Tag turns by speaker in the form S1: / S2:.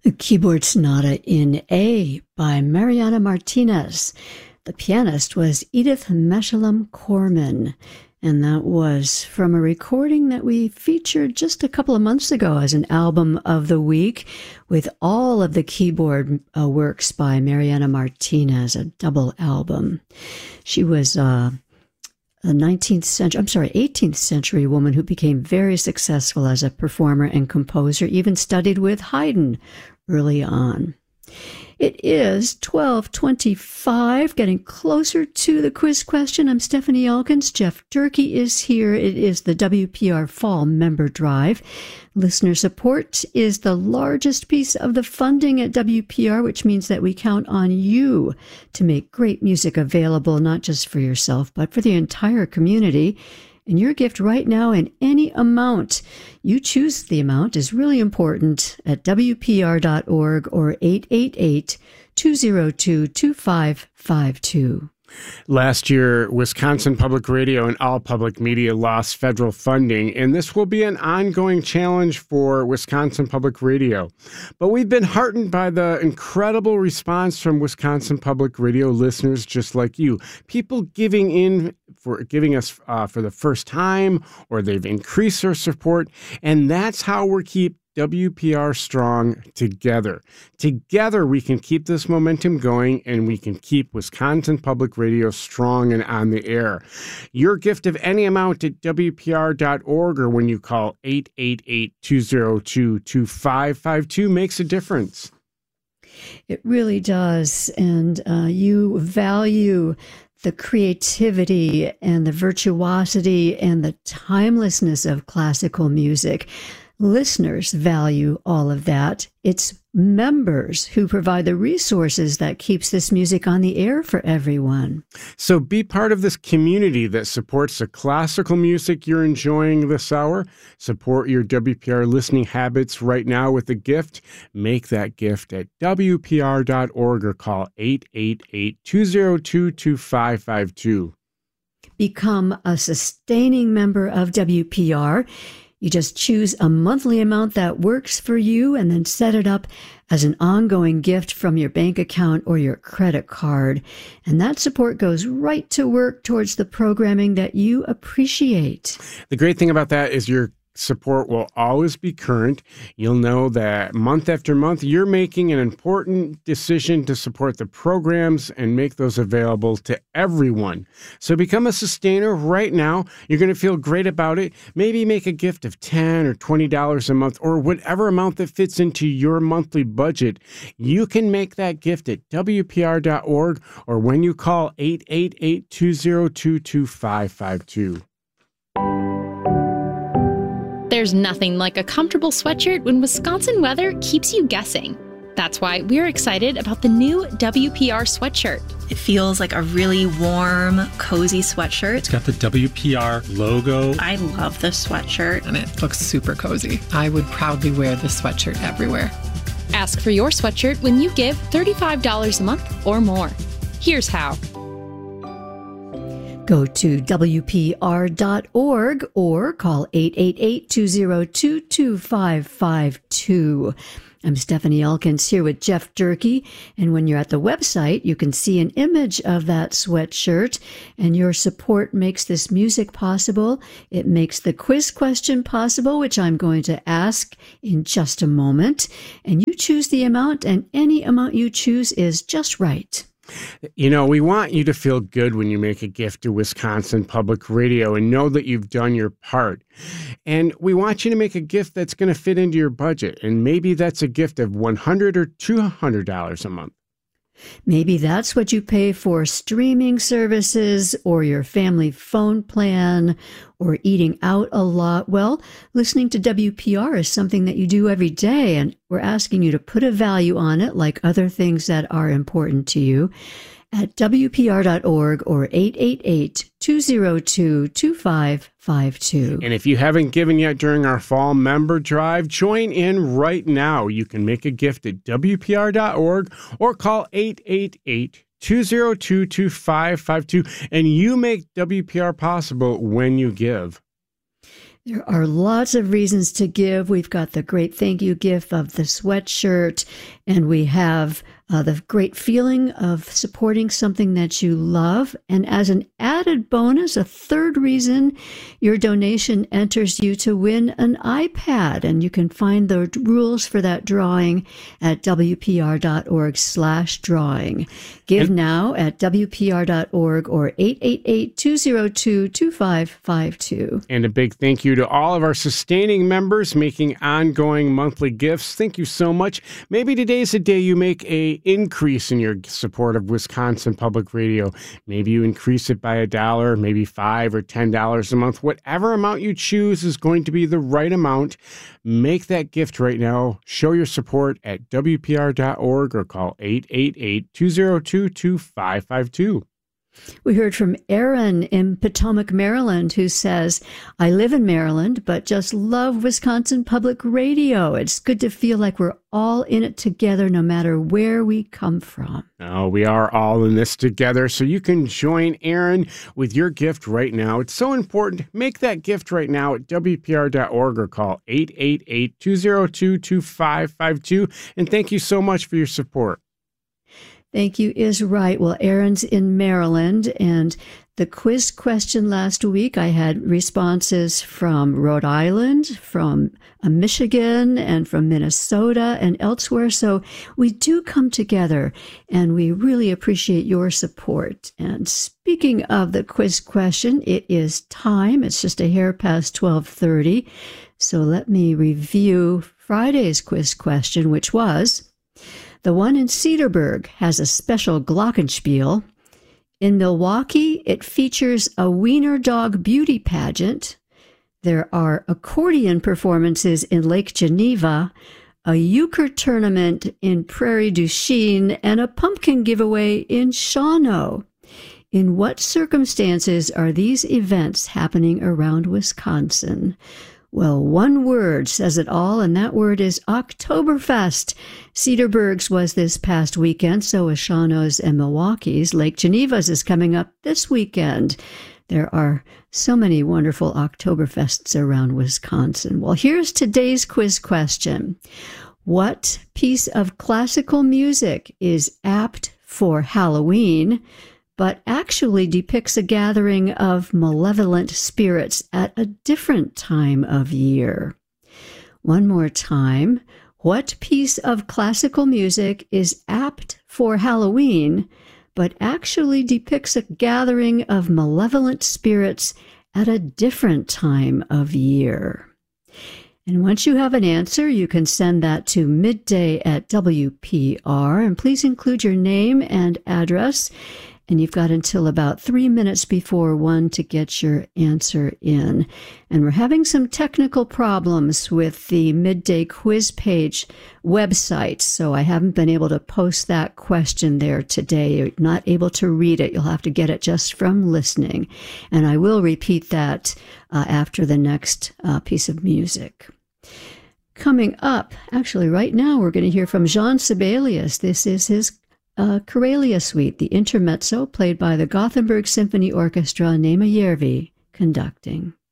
S1: Keyboard Sonata in A by Mariana Martinez. The pianist was Edith Meshullam Corman, and that was from a recording that we featured just a couple of months ago as an album of the week with all of the keyboard works by Mariana Martinez, a double album. She was a 18th century woman who became very successful as a performer and composer, even studied with Haydn early on. It is 12:25, getting closer to the quiz question. I'm Stephanie Elkins. Jeff Durkee is here. It is the WPR Fall Member Drive. Listener support is the largest piece of the funding at WPR, which means that we count on you to make great music available, not just for yourself, but for the entire community. And your gift right now in any amount, you choose the amount, is really important at WPR.org or 888-202-2552.
S2: Last year, Wisconsin Public Radio and all public media lost federal funding, and this will be an ongoing challenge for Wisconsin Public Radio. But we've been heartened by the incredible response from Wisconsin Public Radio listeners just like you. People giving us for the first time, or they've increased their support, and that's how we keep WPR strong together. Together, we can keep this momentum going, and we can keep Wisconsin Public Radio strong and on the air. Your gift of any amount at WPR.org or when you call 888-202-2552 makes a difference.
S1: It really does, and you value the creativity and the virtuosity and the timelessness of classical music. Listeners value all of that. It's members who provide the resources that keeps this music on the air for everyone.
S2: So be part of this community that supports the classical music you're enjoying this hour. Support your WPR listening habits right now with a gift. Make that gift at WPR.org or call 888-202-2552.
S1: Become a sustaining member of WPR. You just choose a monthly amount that works for you and then set it up as an ongoing gift from your bank account or your credit card. And that support goes right to work towards the programming that you appreciate.
S2: The great thing about that is your support will always be current. You'll know that month after month, you're making an important decision to support the programs and make those available to everyone. So become a sustainer right now. You're going to feel great about it. Maybe make a gift of $10 or $20 a month or whatever amount that fits into your monthly budget. You can make that gift at WPR.org or when you call 888-202-2552.
S3: There's nothing like a comfortable sweatshirt when Wisconsin weather keeps you guessing. That's why we're excited about the new WPR sweatshirt.
S4: It feels like a really warm, cozy sweatshirt.
S5: It's got the WPR logo.
S4: I love this sweatshirt.
S6: And it looks super cozy. I would proudly wear this sweatshirt everywhere.
S3: Ask for your sweatshirt when you give $35 a month or more. Here's how.
S1: Go to WPR.org or call 888-202-2552. I'm Stephanie Elkins here with Jeff Durkee, and when you're at the website, you can see an image of that sweatshirt, and your support makes this music possible. It makes the quiz question possible, which I'm going to ask in just a moment, and you choose the amount, and any amount you choose is just right.
S2: You know, we want you to feel good when you make a gift to Wisconsin Public Radio and know that you've done your part. And we want you to make a gift that's going to fit into your budget. And maybe that's a gift of $100 or $200 a month.
S1: Maybe that's what you pay for streaming services or your family phone plan or eating out a lot. Well, listening to WPR is something that you do every day, and we're asking you to put a value on it like other things that are important to you at WPR.org or 888-202-2552.
S2: And if you haven't given yet during our fall member drive, join in right now. You can make a gift at WPR.org or call 888-202-2552, and you make WPR possible when you give.
S1: There are lots of reasons to give. We've got the great thank you gift of the sweatshirt, and we have the great feeling of supporting something that you love. And as an added bonus, a third reason, your donation enters you to win an iPad. And you can find the rules for that drawing at wpr.org/drawing. Give now at wpr.org or 888-202-2552.
S2: And a big thank you to all of our sustaining members making ongoing monthly gifts. Thank you so much. Maybe today's a day you make a increase in your support of Wisconsin Public Radio. Maybe you increase it by $1, maybe $5 or $10 a month. Whatever amount you choose is going to be the right amount. Make that gift right now. Show your support at WPR.org or call 888-202-2552.
S1: We heard from Aaron in Potomac, Maryland, who says, I live in Maryland, but just love Wisconsin Public Radio. It's good to feel like we're all in it together, no matter where we come from.
S2: Oh, we are all in this together, so you can join Aaron with your gift right now. It's so important. Make that gift right now at WPR.org or call 888-202-2552. And thank you so much for your support.
S1: Thank you is right. Well, Aaron's in Maryland, and the quiz question last week, I had responses from Rhode Island, from Michigan, and from Minnesota and elsewhere. So we do come together, and we really appreciate your support. And speaking of the quiz question, it is time. It's just a hair past 12:30. So let me review Friday's quiz question, which was, the one in Cedarburg has a special glockenspiel. In Milwaukee, it features a wiener dog beauty pageant. There are accordion performances in Lake Geneva, a euchre tournament in Prairie du Chien, and a pumpkin giveaway in Shawano. In what circumstances are these events happening around Wisconsin? Well, one word says it all, and that word is Oktoberfest. Cedarburg's was this past weekend, so is Shawano's and Milwaukee's. Lake Geneva's is coming up this weekend. There are so many wonderful Oktoberfests around Wisconsin. Well, here's today's quiz question. What piece of classical music is apt for Halloween, but actually depicts a gathering of malevolent spirits at a different time of year? One more time. What piece of classical music is apt for Halloween, but actually depicts a gathering of malevolent spirits at a different time of year? And once you have an answer, you can send that to midday@WPR, and please include your name and address. And you've got until about 3 minutes before 1 to get your answer in. And we're having some technical problems with the Midday Quiz Page website, so I haven't been able to post that question there today. You're not able to read it. You'll have to get it just from listening. And I will repeat that after the next piece of music. Coming up, actually right now, we're going to hear from Jean Sibelius. This is his Karelia Suite, the intermezzo played by the Gothenburg Symphony Orchestra, Nema Järvi conducting.